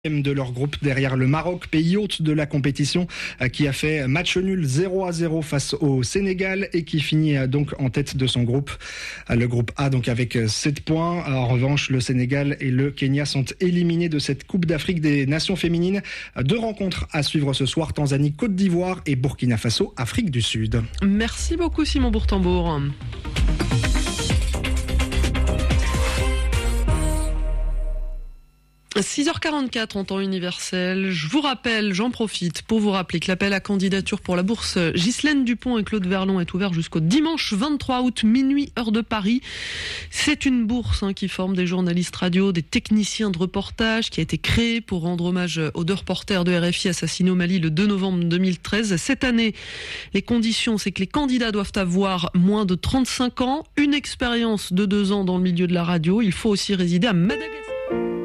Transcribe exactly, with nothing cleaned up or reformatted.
De leur groupe derrière le Maroc, pays hôte de la compétition, qui a fait match nul zéro à zéro face au Sénégal et qui finit donc en tête de son groupe. Le groupe A donc avec sept points. En revanche, le Sénégal et le Kenya sont éliminés de cette Coupe d'Afrique des Nations féminines. Deux rencontres à suivre ce soir, Tanzanie, Côte d'Ivoire et Burkina Faso, Afrique du Sud. Merci beaucoup Simon Bourtambour. six heures quarante-quatre en temps universel. Je vous rappelle, j'en profite pour vous rappeler que l'appel à candidature pour la bourse Ghislaine Dupont et Claude Verlon est ouvert jusqu'au dimanche vingt-trois août, minuit, heure de Paris. C'est une bourse hein, qui forme des journalistes radio, des techniciens de reportage, qui a été créée pour rendre hommage aux deux reporters de R F I assassinés au Mali le deux novembre deux mille treize. Cette année, les conditions, c'est que les candidats doivent avoir moins de trente-cinq ans, une expérience de deux ans dans le milieu de la radio. Il faut aussi résider à Madagascar.